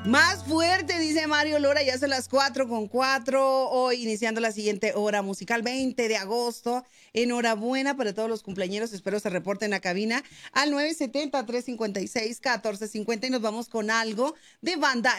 Más fuerte, dice Mario Lora, ya son las 4:04, hoy iniciando la siguiente hora musical, 20 de agosto. Enhorabuena para todos los cumpleañeros, espero se reporten a cabina al 970-356-1450 y nos vamos con algo de banda